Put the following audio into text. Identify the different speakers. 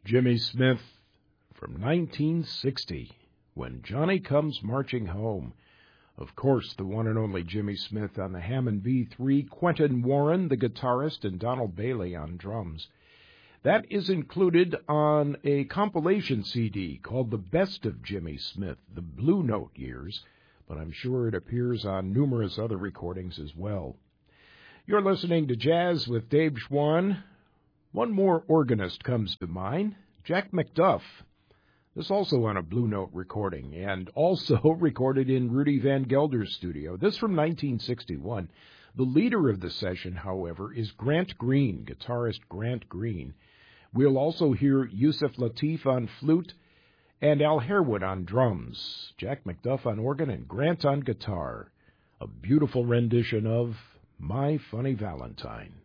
Speaker 1: Jimmy Smith from 1960, When Johnny Comes Marching Home. Of course, the one and only Jimmy Smith on the Hammond B3, Quentin Warren, the guitarist, and Donald Bailey on drums. That is included on a compilation CD called The Best of Jimmy Smith, the Blue Note Years, but I'm sure it appears on numerous other recordings as well. You're listening to Jazz with Dave Schwann. One more organist comes to mind, Jack McDuff. This also on a Blue Note recording, and also recorded in Rudy Van Gelder's studio. This from 1961. The leader of the session, however, is Grant Green, guitarist Grant Green. We'll also hear Yusef Lateef on flute and Al Harewood on drums, Jack McDuff on organ, and Grant on guitar. A beautiful rendition of My Funny Valentine.